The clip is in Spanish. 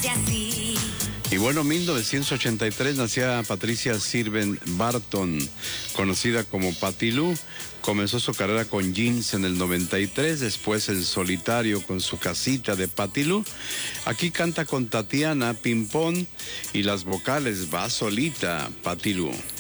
así. Y bueno, 1983 nacía Patricia Sirven Barton, conocida como Patti Lou. Comenzó su carrera con Jeans en el 93, después en solitario con su casita de Patti Lou. Aquí canta con Tatiana Pimpón y las vocales va solita Patti Lou.